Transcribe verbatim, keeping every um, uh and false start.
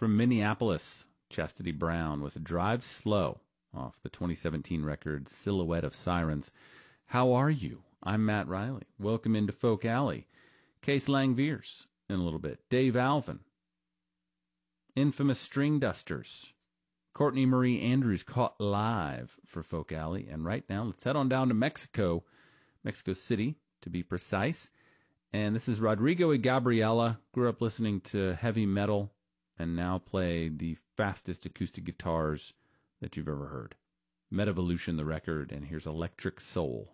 from Minneapolis, Chastity Brown with Drive Slow off the twenty seventeen record Silhouette of Sirens. How are you? I'm Matt Riley. Welcome into Folk Alley. Case Langviers in a little bit. Dave Alvin. Infamous String Dusters. Courtney Marie Andrews caught live for Folk Alley. And right now, let's head on down to Mexico, Mexico City to be precise. And this is Rodrigo y Gabriela. Grew up listening to heavy metal and now play the fastest acoustic guitars that you've ever heard. Metavolution, the record, and here's Electric Soul.